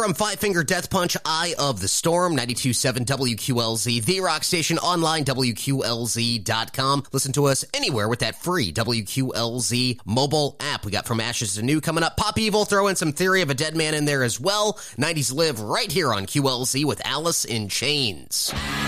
From Five Finger Death Punch, Eye of the Storm, 92.7 WQLZ, The Rock Station, online, WQLZ.com. Listen to us anywhere with that free WQLZ mobile app. We got From Ashes to New coming up. Pop Evil, throw in some Theory of a Dead Man in there as well. 90s Live right here on QLZ with Alice in Chains.